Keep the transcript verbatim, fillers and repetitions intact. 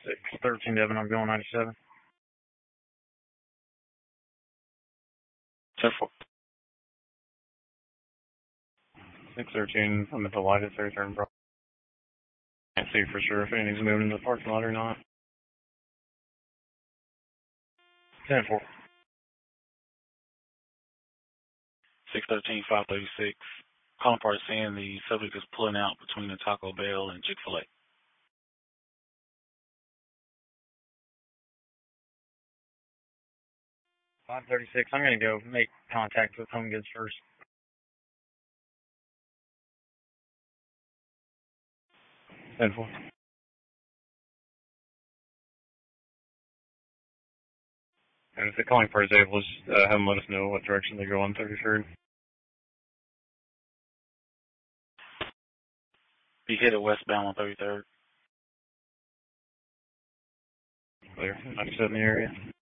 six thirteen Devon, I'm going ninety-seven. ten four. six thirteen, I'm at the light at thirty-third, bro. Can't see for sure if anything's moving in the parking lot or not. ten four. six thirteen, five thirty-six. Calling part saying the subject is pulling out between the Taco Bell and Chick-fil-A. five thirty-six, I'm going to go make contact with Home Goods first. ten four. And if the calling part is able, just uh, have them let us know what direction they go on thirty-third. Be headed westbound on thirty-third. Clear. ninety-seven in the area.